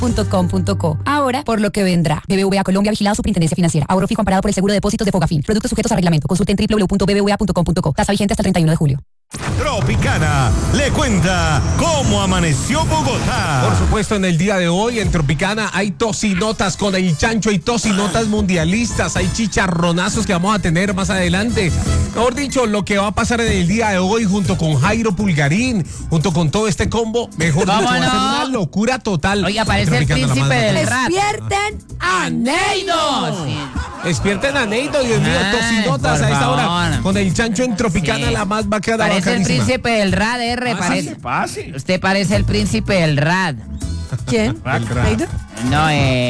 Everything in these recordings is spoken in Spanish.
www.fogafin.com.co. Ahora, por lo que vendrá. BBVA Colombia, vigilado Superintendencia Financiera. Ahorro fijo amparado por el seguro de depósitos de Fogafin. Productos sujetos a reglamento. Consulten www.bbva.com.co. Tasa vigente hasta el 31 de julio. Tropicana le cuenta cómo amaneció Bogotá. Por supuesto, en el día de hoy en Tropicana hay tocinotas con el chancho, hay tocinotas mundialistas, hay chicharronazos que vamos a tener más adelante. Mejor dicho, lo que va a pasar en el día de hoy junto con Jairo Pulgarín, junto con todo este combo, mejor dicho, va a ser una locura total. Oiga, aparece el príncipe del rap. ¡Despierten a Neido! Despierten a Neido, Dios mío, tocinotas a esta hora. Con el chancho en Tropicana, la más bacana. Parece el príncipe del rad, parece. Usted parece el príncipe del rad. ¿Quién? ¿Neido? No,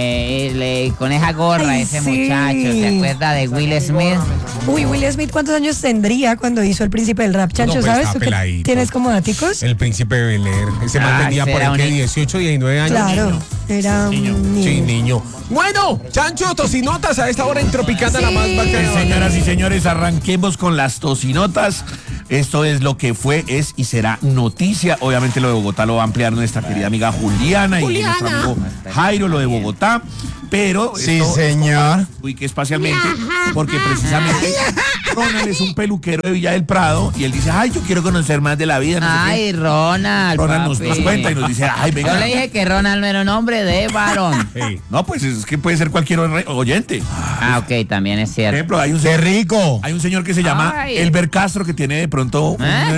con esa gorra, ese muchacho, ¿se acuerda de Will Smith? Uy, Will Smith, ¿cuántos años tendría cuando hizo el príncipe del rap? Chancho, No, pues, ¿sabes? ¿Tú qué tienes como daticos? El príncipe de Bel-Air. Ese man tenía por ahí 18, 19 años. Claro, era un niño. Sí, niño. Bueno, chancho, tocinotas a esta hora en Tropicana, la más bacana. Señoras y señores, arranquemos con las tocinotas. Esto es lo que fue, es y será noticia. Obviamente lo de Bogotá lo va a ampliar nuestra querida amiga Juliana. Y nuestro amigo Jairo, lo de Bogotá. Pero sí, señor. Uy, que espacialmente, porque precisamente Ronald es un peluquero de Villa del Prado y él dice, ay, yo quiero conocer más de la vida. No ay, Ronald. Ronald nos cuenta y nos dice, ay, venga. Yo le dije que Ronald no era un hombre de varón. Sí. No, pues es que puede ser cualquier oyente. Ah, ok, también es cierto. Por ejemplo, hay un ¡Qué rico! Hay un señor que se llama Elber Castro que tiene de pronto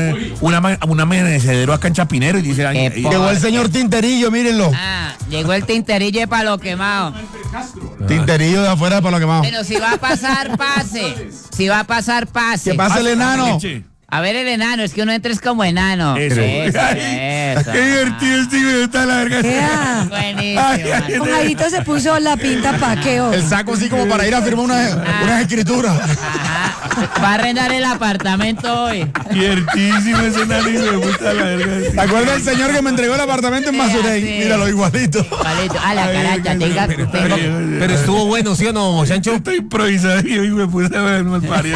un amanecedero acá en Chapinero y dice, llegó el señor Tinterillo, mírenlo. Llegó el Tinterillo para lo quemado. Tinterillo de afuera para lo quemado. Pero si va a pasar, pase. Si va a pasar, pase. Que pase el enano. A ver el enano, es que uno entra como enano. Eso. Eso. Qué divertido este video, está la verga. Buenísimo. Jairito se puso la pinta paqueo. El saco así como para ir a firmar unas escrituras. Ajá. Va a arrendar el apartamento hoy. Divertísimo ese enano y me gusta la verga. ¿Te acuerdas del señor que me entregó el apartamento en Masurey? Sí. Míralo, igualito. Igualito. A la caracha, Pero estuvo bueno, ¿sí o no, chancho? Estoy improvisado y me puse a ver mal parido.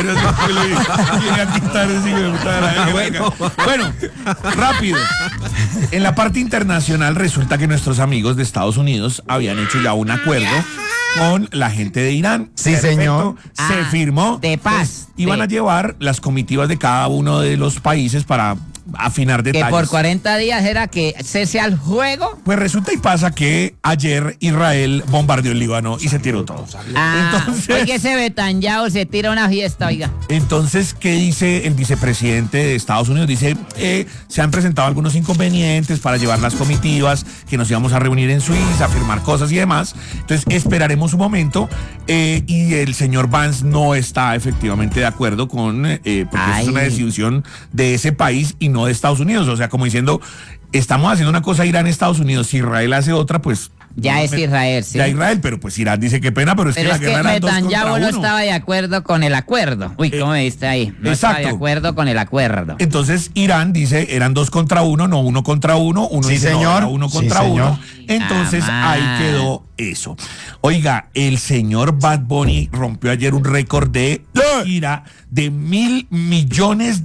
Quería quitar ese que me gustaba la verga. Bueno, rápido. En la parte internacional resulta que nuestros amigos de Estados Unidos habían hecho ya un acuerdo con la gente de Irán. Sí, señor. Se firmó. De paz. Iban a llevar las comitivas de cada uno de los países para afinar detalles. Que por 40 días era que cese al juego. Pues resulta y pasa que ayer Israel bombardeó el Líbano y se tiró todo. Entonces, oye, ese Betanyao se tira una fiesta, oiga. Entonces, ¿qué dice el vicepresidente de Estados Unidos? Dice, se han presentado algunos inconvenientes para llevar las comitivas, que nos íbamos a reunir en Suiza, a firmar cosas y demás. Entonces, esperaremos un momento. Y el señor Vance no está efectivamente de acuerdo con, porque es una decisión de ese país y no de Estados Unidos. O sea, como diciendo, estamos haciendo una cosa Irán, Estados Unidos, si Israel hace otra, pues ya es Israel, sí. Ya Israel, pero pues Irán dice qué pena, pero es que la guerra era 2 contra 1. No estaba de acuerdo con el acuerdo. Uy, ¿cómo me viste ahí? No estaba de acuerdo con el acuerdo. Entonces Irán dice, eran 2 contra 1, no 1 contra 1. Uno sí, dice, señor. No, 1 contra 1. Entonces ahí quedó eso. Oiga, el señor Bad Bunny rompió ayer un récord de gira de $1,000 millones.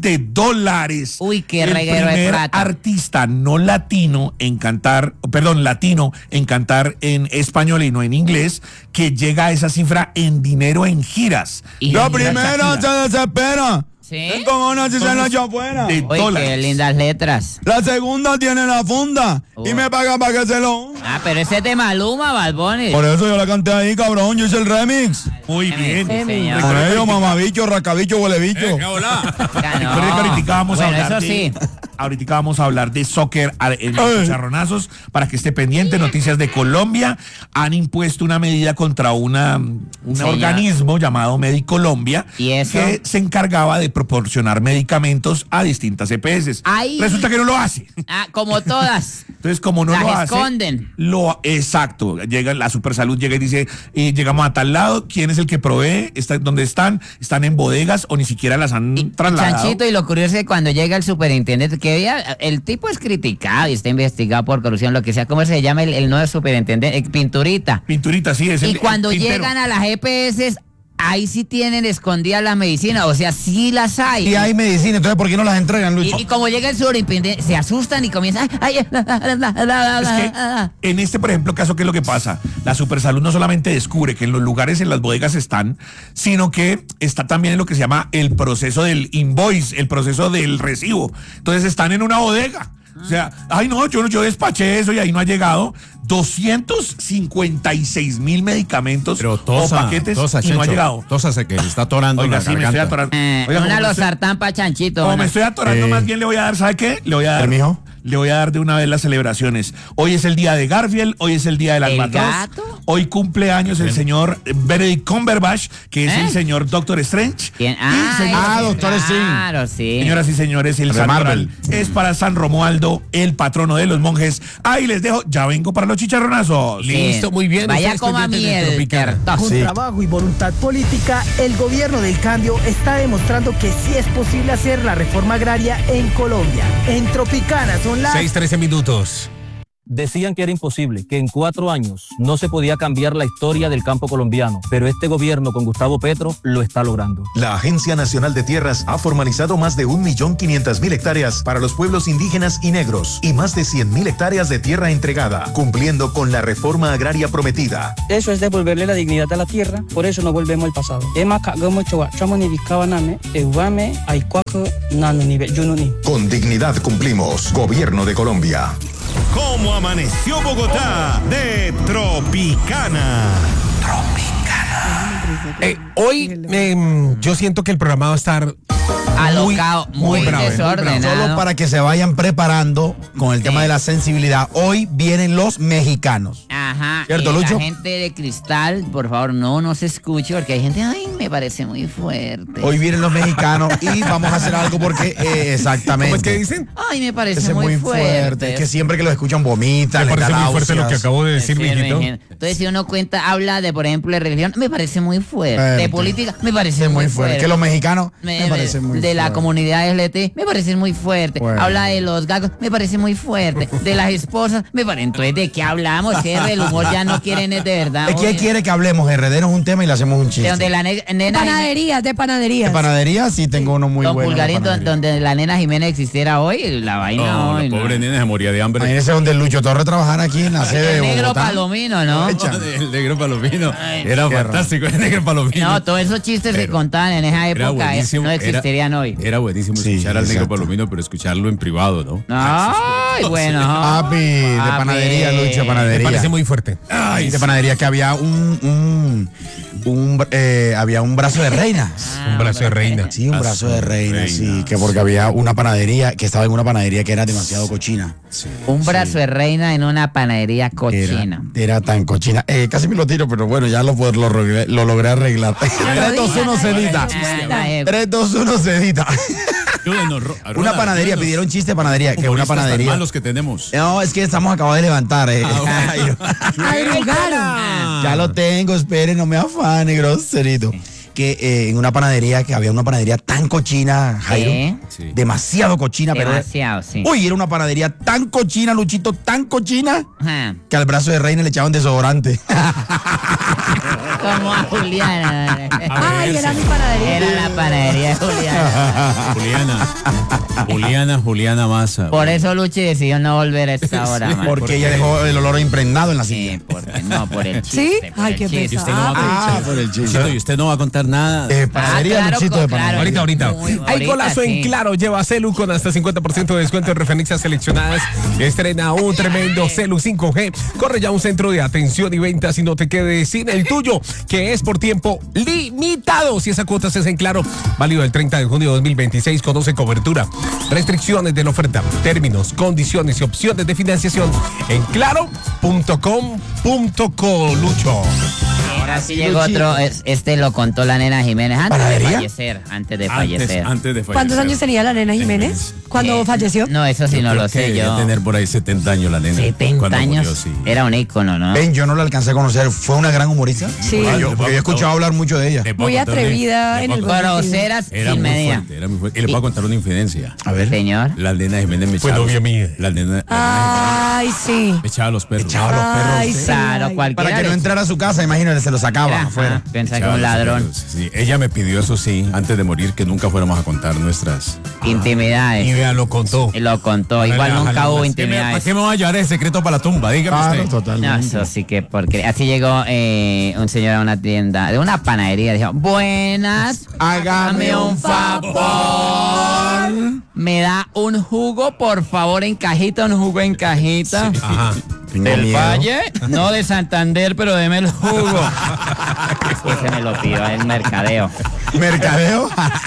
Uy, qué reguero de plata. El primer artista no latino en cantar, latino en cantar en español y no en inglés, que llega a esa cifra en dinero en giras. Lo primero se desespera. ¿Sí? Como una chisela allá afuera. Uy, qué lindas letras. La segunda tiene la funda y me paga para que se lo... pero ese es de Maluma, Bad Bunny. Por eso yo la canté ahí, cabrón. Yo hice el remix. Muy bien. Por ello, mamabicho, racabicho, huelebicho. Hola. Ahorita vamos a hablar de soccer en los charronazos para que esté pendiente. Noticias de Colombia. Han impuesto una medida contra un organismo llamado Medicolombia que se encargaba de proporcionar medicamentos a distintas EPS. Resulta que no lo hace. Como todas. Entonces, como no lo hace, esconden. Exacto. Llega la Supersalud, llega y dice, llegamos a tal lado, ¿quién es el que provee? ¿Dónde están? ¿Están en bodegas o ni siquiera las han trasladado? Chanchito, y lo curioso es que cuando llega el superintendente, que el tipo es criticado y está investigado por corrupción, lo que sea, ¿cómo se llama el nuevo superintendente? Pinturita. Pinturita, sí, es y cuando llegan a las EPS, ahí sí tienen escondidas las medicinas, o sea, sí las hay. Y hay medicina, entonces ¿por qué no las entregan, Lucho? Y como llega el superintendente, se asustan y comienzan. Es que en este, por ejemplo, caso, ¿qué es lo que pasa? La Supersalud no solamente descubre que en los lugares, en las bodegas están, sino que está también en lo que se llama el proceso del invoice, el proceso del recibo. Entonces están en una bodega. O sea, ay no, yo despaché eso y ahí no ha llegado 256,000 medicamentos Pero o paquetes y no ha llegado. Tósase que le está atorando Oiga, la sí, me garganta. estoy atorando. Oiga, Una como me losartán pa' chanchito. como una. me estoy atorando, más bien le voy a dar, ¿sabe qué? Le voy a dar, ¿Permiso? le voy a dar de una vez las celebraciones. Hoy es el día de Garfield, hoy es el día del ¿El albatros. gato? Hoy cumple años el señor Benedict Cumberbatch, que es el señor Doctor Strange. ¿Quién? Y, señor- Doctor Strange. Claro, sí. Señoras y señores, el De santo Marvel. oral es para San Romualdo, el patrono de los monjes. Ahí les dejo, ya vengo para los chicharronazos. Listo, muy bien. Vaya Ustedes coma pendientes de miel, Tropicana. tertos. Con trabajo y voluntad política, el gobierno del cambio está demostrando que sí es posible hacer la reforma agraria en Colombia. En Tropicana son las 6:13 minutos. Decían que era imposible, que en 4 años no se podía cambiar la historia del campo colombiano, pero este gobierno con Gustavo Petro lo está logrando. La Agencia Nacional de Tierras ha formalizado más de 1.500.000 hectáreas para los pueblos indígenas y negros y más de 100.000 hectáreas de tierra entregada, cumpliendo con la reforma agraria prometida. Eso es devolverle la dignidad a la tierra, por eso no volvemos al pasado. Con dignidad cumplimos. Gobierno de Colombia. ¿Cómo amaneció Bogotá? De Tropicana. Hoy yo siento que el programa va a estar Alocado, muy bravo, desordenado. Solo para que se vayan preparando con el tema de la sensibilidad. Hoy vienen los mexicanos. Ajá. ¿Cierto, y Lucho? la gente de cristal, por favor, no se escuche, porque hay gente, ay, me parece muy fuerte. Hoy vienen los mexicanos y vamos a hacer algo porque exactamente. ¿Cómo es que dicen? Ay, me parece Ese es muy fuerte. Es que siempre que los escuchan vomitan, Me les da parece muy fuerte lo que náuseas. acabo de decir, Sí, mijito. entonces, si uno habla de, por ejemplo, de religión, me parece muy fuerte. Fuerte. De política, me parece Es muy muy fuerte. fuerte. Que los mexicanos me parece muy de la fuerte. comunidad LGBT, me parece muy fuerte. Fuerte. Habla de los gatos, me parece muy fuerte. De las esposas, me parece. Entonces, ¿de qué hablamos? Que el humor ya no quieren, es de verdad. ¿De qué oye. quiere que hablemos? Herederos un tema y le hacemos un chiste. De donde la nena. Panaderías, de ¿De panaderías. panadería? Sí, tengo uno muy Don bueno. de Pulgarín, panadería. donde la nena Jiménez existiera hoy, la vaina hoy. ¿no? nena se moría de hambre. Imagínese donde Lucho Torres trabajara aquí en la sede de El negro Bogotá. palomino, ¿no? El negro palomino. Ay, Era qué fantástico el negro palomino. No, todos esos chistes que Pero contaban en esa era época buenísimo, no existirían hoy. Era buenísimo Sí, escuchar al negro exacto. palomino, pero escucharlo en privado, ¿no? Ay, bueno. Papi, de Papi. panadería, Lucho, Me panadería. parece muy fuerte. Ay, de panadería que había había un brazo de reina. Un brazo de reina. Sí, un brazo de reina, sí, que porque había una panadería, que estaba en una panadería que era demasiado cochina. Un brazo de reina en una panadería cochina. Era tan cochina. Casi me lo tiro, pero bueno, ya lo logré arreglar. 3, 2, 1, se edita. 3, 2, 1, se edita. Una panadería, pidieron chiste de panadería, que una panadería. Los que tenemos. No, es que estamos acabados de levantar. Ya lo tengo, espere, no me afane, groserito. Que en una panadería, que había una panadería tan cochina, Jairo. Sí. Demasiado cochina, Demasiado, sí. pero. Uy, era una panadería tan cochina, Luchito, tan cochina, Ajá. que al brazo de reina le echaban desodorante. Como a Juliana. Ay, era mi panadería. Era la panadería de Juliana. Juliana Massa. Por eso Luchi decidió no volver a esta hora, man. Porque ella dejó el olor impregnado en la silla. Sí, porque no, por el chiste. ¿Sí? por Ay, el qué chiste. pesado. Por el chiste. Y usted no va a contar nada. Panadería, claro, Luchito, de claro. panadería. Ahorita. Muy Hay ahorita, golazo sí. en Claro. Lleva Celu con hasta 50% de descuento en referencias seleccionadas. Estrena un tremendo Celu 5G. Corre ya a un centro de atención y ventas y no te quedes sin el tuyo, que es por tiempo limitado. Si esa cuota se hace en Claro, válido el 30 de junio de 2026. Conoce cobertura, restricciones de la oferta, términos, condiciones y opciones de financiación en claro.com.co. Lucho. Ahora sí llegó otro, este lo contó la nena Jiménez antes de ¿Panadería? fallecer. Antes de fallecer. ¿Cuántos años tenía la nena Jiménez cuando falleció? No, eso sí no lo sé yo. por ahí 70 años la nena. 70 años. Era un ícono, ¿no? Ven, yo no la alcancé a conocer. ¿Fue una gran humorista? Sí. Porque yo he escuchado hablar mucho de ella. Muy atrevida en el buen sentido. Groseras sin medida. Era muy fuerte. Y le puedo contar una infidencia. A ver. Señor. La nena Jiménez me Fue echaba. novia mía. La nena Ay, sí. me echaba los perros. Echaba los perros. Ay, sí. Claro. Claro, cualquiera. Para que no entrara a su casa, imagínate, se lo sacaba afuera. Piensa que un ladrón. Sí, ella me pidió, eso sí, antes de morir, que nunca fuéramos a contar nuestras Intimidades. Y vea, lo contó. Lo contó. Igual nunca hubo intimidades. ¿Para qué me va a llevar el secreto para la tumba? Dígame usted. Totalmente. No, eso sí que porque así llegó un señor a una tienda, de una panadería, dijo, buenas, hágame un favor. Me da un jugo, por favor, en cajita, un jugo en cajita. Sí. Ajá. Del Valle, no de Santander, pero deme el jugo. Ese me lo pidió el mercadeo. ¿Mercadeo?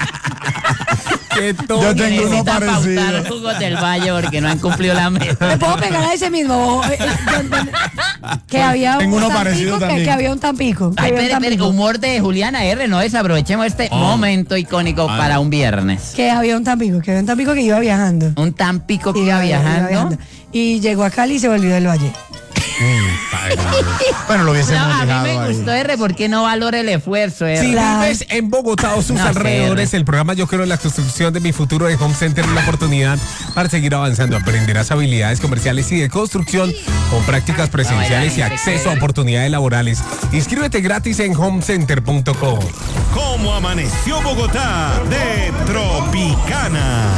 Yo tengo uno parecido. Pautar jugos del Valle porque no han cumplido la meta. ¿Me puedo pegar a ese mismo? Que había tengo un uno Tampico, parecido también. que había un Tampico. Ay, espere, humor de Juliana R. No desaprovechemos este momento icónico para un viernes. Que había un Tampico que iba viajando. Un Tampico que iba viajando. Y llegó a Cali y se volvió del Valle. Bueno, lo hubiésemos a mí dejado me ahí. gustó R, ¿por qué no valora el esfuerzo, R? Si vives en Bogotá o sus alrededores, el programa Yo Quiero la Construcción de mi Futuro de Home Center es una oportunidad para seguir avanzando. Aprenderás habilidades comerciales y de construcción con prácticas presenciales y acceso a oportunidades laborales. Inscríbete gratis en homecenter.co. ¿Cómo amaneció Bogotá? De Tropicana.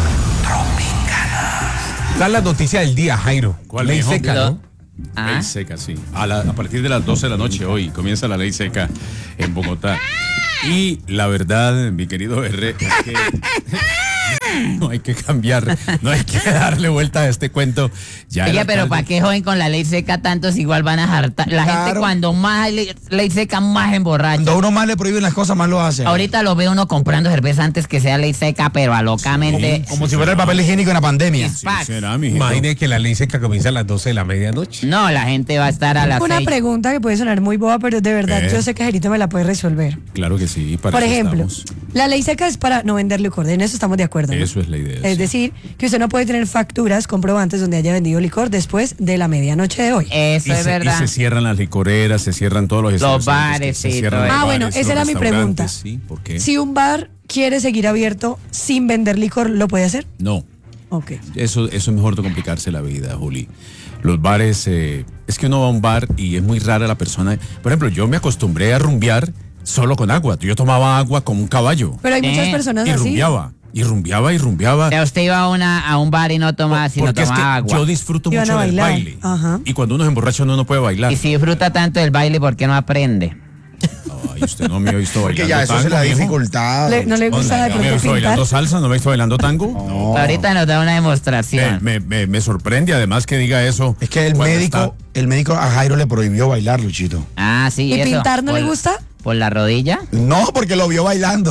Da la noticia del día, Jairo. ¿Cuál Ley es, seca, ¿no? Ley seca, sí. A partir de las 12 de la noche hoy comienza la ley seca en Bogotá. Y la verdad, mi querido R, es que no hay que cambiar, no hay que darle vuelta a este cuento. Oye, pero ¿para qué joven con la ley seca tantos igual van a hartar? La gente cuando más hay ley seca, más emborracha. Cuando uno más le prohíben las cosas, más lo hace. Ahorita lo ve uno comprando cerveza antes que sea ley seca, pero alocamente. Como si fuera el papel higiénico en la pandemia. Imagine que la ley seca comienza a las 12 de la medianoche. No, la gente va a estar a las Una 6. pregunta que puede sonar muy boba, pero de verdad yo sé que Jerito me la puede resolver. Claro que sí. Para Por eso ejemplo, estamos. la ley seca es para no vender licor, en eso estamos de acuerdo, ¿no? Eso es la idea. Es decir, que usted no puede tener facturas comprobantes donde haya vendido licor después de la medianoche de hoy. Eso es verdad. Y se cierran las licoreras, se cierran todos los bares, se sí, cierran todo los eso. Bueno, bares, esa los era mi pregunta. restaurantes, Sí, ¿por qué? Si un bar quiere seguir abierto sin vender licor, ¿lo puede hacer? No. Ok. Eso es mejor de complicarse la vida, Juli. Los bares, es que uno va a un bar y es muy rara la persona. Por ejemplo, yo me acostumbré a rumbear solo con agua. Yo tomaba agua como un caballo. Pero hay muchas personas y así. rumbeaba. O sea, usted iba a un bar y no tomaba, sino Porque es que tomaba agua. yo disfruto Iban mucho a del bailar. baile. Ajá. Y cuando uno se emborracha uno no puede bailar. Y si disfruta tanto del baile, ¿por qué no aprende? Ay, usted no me ha visto bailando Porque ya eso tango, es la mijo. dificultad. ¿No le gusta de ¿No me ha pronto visto pintar? bailando salsa? ¿No me ha visto bailando tango? No. Ahorita nos da una demostración. Me sorprende además que diga eso. Es que el médico a Jairo le prohibió bailar, Luchito. Ah, sí, ¿Y eso. pintar no le gusta? ¿Por la rodilla? No, porque lo vio bailando.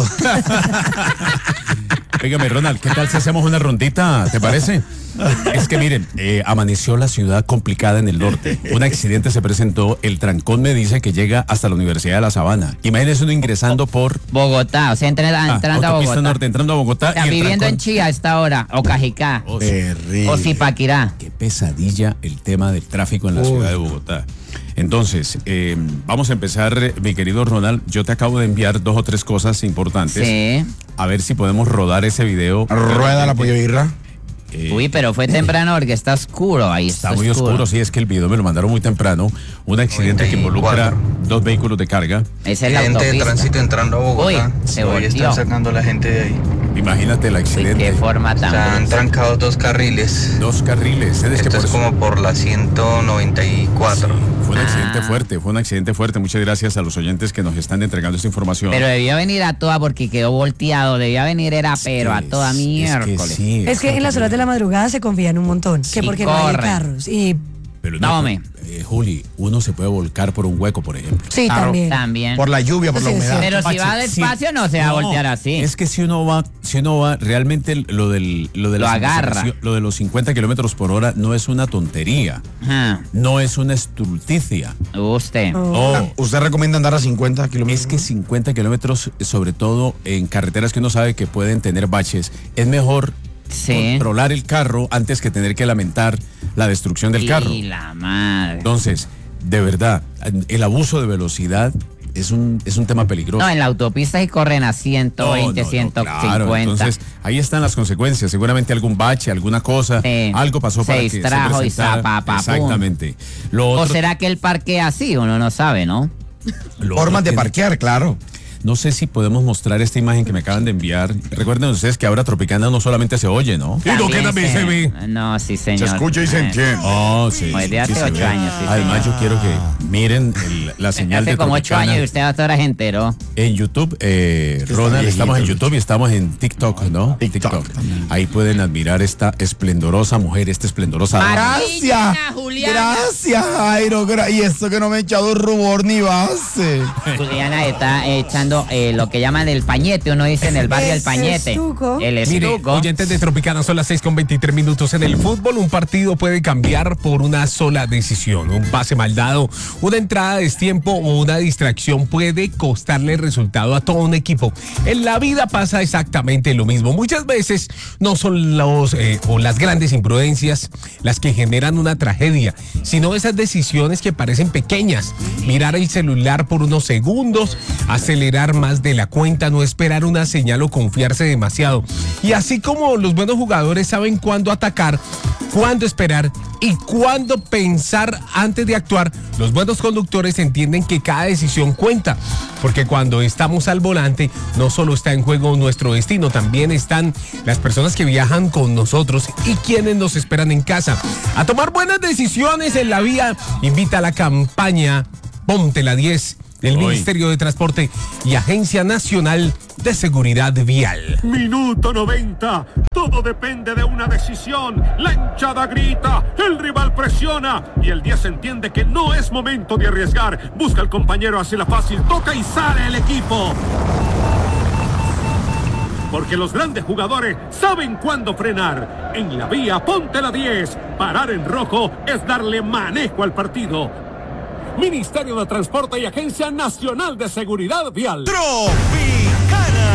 Óigame, Ronald, ¿qué tal si hacemos una rondita? ¿Te parece? Es que miren, amaneció la ciudad complicada en el norte. Un accidente se presentó, el trancón me dice que llega hasta la Universidad de La Sabana. Imagínense uno ingresando por Bogotá, o sea, entrando a autopista Bogotá. norte, entrando a Bogotá. O sea, y el viviendo trancón. en Chía a esta hora, o Cajicá, Terrible. o Zipaquirá. Qué pesadilla el tema del tráfico en la ciudad de Bogotá. Entonces, vamos a empezar, mi querido Ronald. Yo te acabo de enviar 2 o 3 cosas importantes. Sí. A ver si podemos rodar ese video. Rueda la pollo irra. Uy, pero fue temprano porque está oscuro ahí. Está muy oscuro, sí, es que el video me lo mandaron muy temprano. Un accidente que involucra 2 vehículos de carga. Es la Gente de autopista. tránsito entrando a Bogotá. Uy, se Hoy volteó. están sacando a la gente de ahí. Imagínate el accidente. Qué forma tan Están trancados 2 carriles. 2 carriles. Es que Esto por es eso- como por la 194. Fue un accidente fuerte, Muchas gracias a los oyentes que nos están entregando esta información. Pero debía venir a toda porque quedó volteado. Debía venir pero a toda miércoles. Es que en las horas de la madrugada se confían un montón. Que Sí, porque no hay corre. carros. Y Pero Dame. Juli, uno se puede volcar por un hueco, por ejemplo. sí, también. Por la lluvia, por la humedad. Pero si va despacio no se va a voltear así. Es que si uno va, realmente lo de la agarra. aceleración, lo de los 50 kilómetros por hora no es una tontería. Ajá. No es una estulticia. Usted. Oh. ¿Usted recomienda andar a 50 kilómetros? Es que 50 kilómetros, sobre todo en carreteras que uno sabe que pueden tener baches, es mejor controlar el carro antes que tener que lamentar la destrucción del carro. Y la madre. Entonces, de verdad, el abuso de velocidad es un tema peligroso. No, en la autopista sí corren a 120, 150. Claro, entonces ahí están las consecuencias. Seguramente algún bache, alguna cosa, algo pasó para que se distrajo y presentara. Exactamente. ¿O será que él parquea así? Uno no sabe, ¿no? Formas de parquear, claro. No sé si podemos mostrar esta imagen que me acaban de enviar. Recuerden ustedes que ahora Tropicana no solamente se oye, ¿no? También se ve. No, sí, señor. Se escucha y se entiende. Oh, sí. Desde hace 8 años, sí, además, yo quiero que miren la señal de Tropicana. Hace como 8 años y usted hasta ahora se enteró. En YouTube, Ronald, estamos en YouTube y estamos en TikTok, ¿no? TikTok. Ahí pueden admirar esta esplendorosa mujer, esta esplendorosa dama. Gracias. Gracias, Jairo. Y esto que no me he echado rubor ni base. Juliana está echando lo que llaman el pañete, uno dice en el barrio el pañete. El estuco. Mire, oyentes de Tropicana, son las 6:23 en el fútbol. Un partido puede cambiar por una sola decisión. Un pase mal dado, una entrada a destiempo o una distracción puede costarle el resultado a todo un equipo. En la vida pasa exactamente lo mismo. Muchas veces no son o las grandes imprudencias las que generan una tragedia, sino esas decisiones que parecen pequeñas. Mirar el celular por unos segundos, acelerar más de la cuenta, no esperar una señal o confiarse demasiado. Y así como los buenos jugadores saben cuándo atacar, cuándo esperar y cuándo pensar antes de actuar, los buenos conductores entienden que cada decisión cuenta, porque cuando estamos al volante no solo está en juego nuestro destino, también están las personas que viajan con nosotros y quienes nos esperan en casa. A tomar buenas decisiones en la vía invita a la campaña Ponte la 10 del Ministerio de Transporte y Agencia Nacional de Seguridad Vial. Minuto 90. Todo depende de una decisión. La hinchada grita, el rival presiona y el 10 entiende que no es momento de arriesgar. Busca al compañero, hace la fácil, toca y sale el equipo. Porque los grandes jugadores saben cuándo frenar. En la vía, ponte la 10. Parar en rojo es darle manejo al partido. Ministerio de Transporte y Agencia Nacional de Seguridad Vial. Tropicana.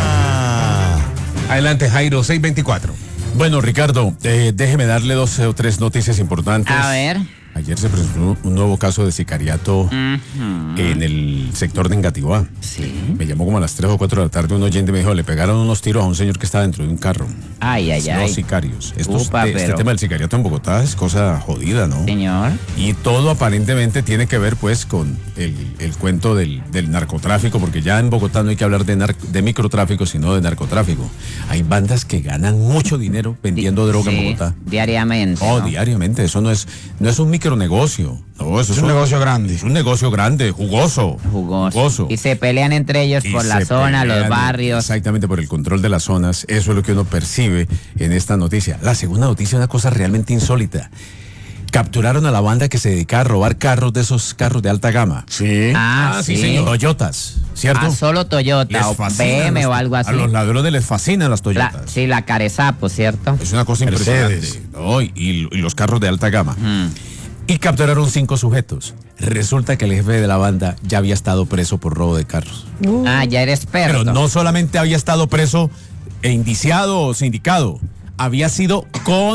Adelante, Jairo, 6:24. Bueno, Ricardo, déjeme darle 2 o 3 noticias importantes. A ver. Ayer se presentó un nuevo caso de sicariato en el sector de Engativá. Sí. Me llamó como a las 3 o 4 de la tarde un oyente y me dijo, le pegaron unos tiros a un señor que estaba dentro de un carro. Ay. Los sicarios. Este tema del sicariato en Bogotá es cosa jodida, ¿no? Señor. Y todo aparentemente tiene que ver pues con el cuento del narcotráfico, porque ya en Bogotá no hay que hablar de microtráfico, sino de narcotráfico. Hay bandas que ganan mucho dinero vendiendo droga en Bogotá. Diariamente. Diariamente. Eso no es un micronegocio. No, eso es un negocio grande. Es un negocio grande, jugoso. Y se pelean entre ellos por la zona, los barrios. Exactamente, por el control de las zonas. Eso es lo que uno percibe en esta noticia. La segunda noticia es una cosa realmente insólita. Capturaron a la banda que se dedicaba a robar carros, de esos carros de alta gama. Sí. Sí, señor. Toyotas, ¿cierto? Solo Toyota o BM o algo así. A los ladrones les fascinan las Toyotas. La Carezapo, ¿cierto? Es una cosa impresionante. ¿No? Y los carros de alta gama. Y capturaron 5 sujetos. Resulta que el jefe de la banda ya había estado preso por robo de carros. Ya eres experto. Pero no solamente había estado preso e indiciado o sindicado, había sido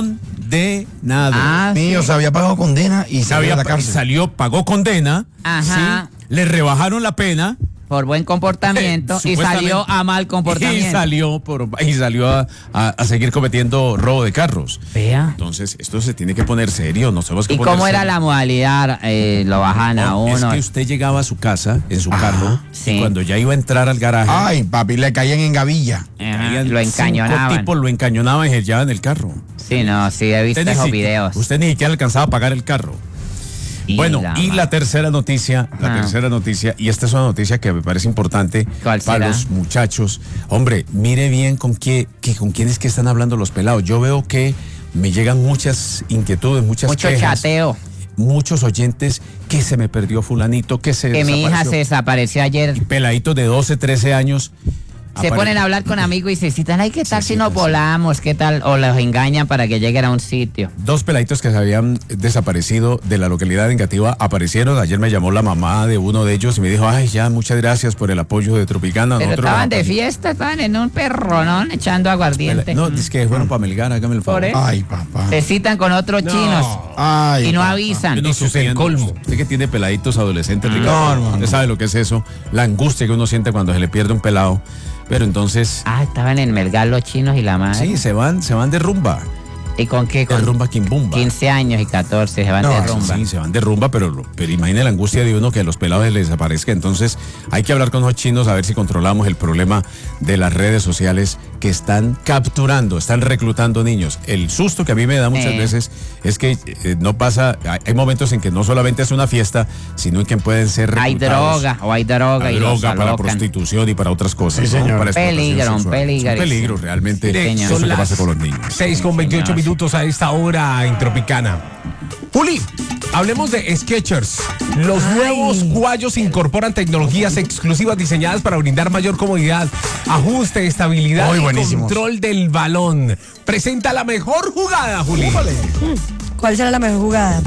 condenado. Se había pagado condena y salió de la cárcel. Pagó condena. Ajá. ¿Sí? Le rebajaron la pena. Por buen comportamiento y salió a mal comportamiento. Y salió a seguir cometiendo robo de carros. Vea. Entonces, esto se tiene que poner serio. No sabemos qué ¿Y poner cómo era serio. la modalidad? Lo bajan a uno. Es que usted llegaba a su casa en su carro y cuando ya iba a entrar al garaje. Ay, papi, le caían en gavilla. Lo encañonaban. 5 tipos lo encañonaban y ya en el carro. Sí, he visto esos videos. Usted ni siquiera alcanzaba a pagar el carro. Bueno, y la tercera noticia, y esta es una noticia que me parece importante para los muchachos. Hombre, mire bien con quiénes que están hablando los pelados. Yo veo que me llegan muchas inquietudes, mucho quejas. Chateo. Muchos oyentes, que se me perdió fulanito, que mi hija se desapareció ayer. Y peladitos de 12, 13 años. Se ponen a hablar con amigos y se citan, ay, ¿qué tal si nos volamos? ¿Qué tal? O los engañan para que lleguen a un sitio. 2 peladitos que se habían desaparecido de la localidad de Engativá aparecieron. Ayer me llamó la mamá de uno de ellos y me dijo, ay, ya, muchas gracias por el apoyo de Tropicana. Pero estaban de fiesta, estaban en un perronón echando aguardiente. No, es que fueron para Melgar, hágame el favor. Ay, papá. Se citan con otros chinos y no avisan. Eso es el colmo. Usted que tiene peladitos adolescentes, Ricardo, usted sabe lo que es eso, la angustia que uno siente cuando se le pierde un pelado. Pero entonces... estaban en Melgar los chinos y la madre. Sí, se van de rumba. ¿Y con qué? De rumba quimbumba. 15 años y 14 se van de rumba. Sí, se van de rumba, pero imagine la angustia de uno que a los pelados les desaparezca. Entonces hay que hablar con los chinos a ver si controlamos el problema de las redes sociales que están capturando, están reclutando niños. El susto que a mí me da muchas veces es que no pasa, hay momentos en que no solamente es una fiesta, sino en que pueden ser reclutados. Hay droga y droga para prostitución y para otras cosas. Sí, señor. ¿no? Para un peligro realmente. Sí, eso es lo que pasa con los niños. 6:28 minutos a esta hora en Tropicana. Juli, hablemos de Skechers. Los nuevos guayos incorporan tecnologías exclusivas diseñadas para brindar mayor comodidad, ajuste, estabilidad y control del balón. Presenta la mejor jugada, Juli. ¿Cuál será la mejor jugada?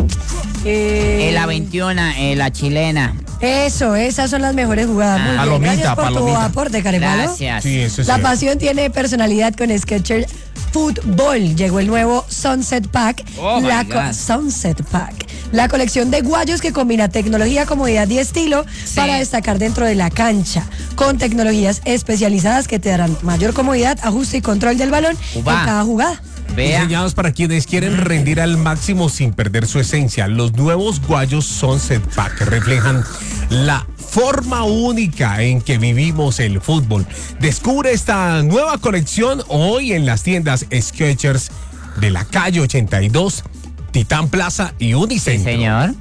La 21, la chilena. Eso, esas son las mejores jugadas. Muy bien. Palomita, Gracias por tu palomita. aporte, Carepalo. Gracias. Sí, eso es La cierto. pasión tiene personalidad con Skechers Fútbol. Llegó el nuevo Sunset Pack. Oh, my God. Sunset Pack. La colección de guayos que combina tecnología, comodidad y estilo para destacar dentro de la cancha. Con tecnologías especializadas que te darán mayor comodidad, ajuste y control del balón en cada jugada. Diseñados para quienes quieren rendir al máximo sin perder su esencia. Los nuevos guayos Sunset Pack reflejan la forma única en que vivimos el fútbol. Descubre esta nueva colección hoy en las tiendas Skechers de la calle 82, Titán Plaza y Unicentro. Sí, señor.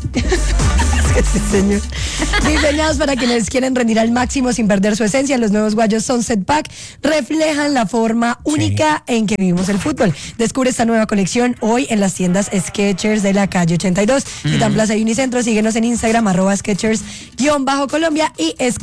Sí, señor. Diseñados para quienes quieren rendir al máximo sin perder su esencia, los nuevos guayos Sunset Pack reflejan la forma única en que vivimos el fútbol. Descubre esta nueva colección hoy en las tiendas Skechers de la calle 82, Titán Plaza y Unicentro. Síguenos en Instagram, @Skechers_Colombia y Skechers.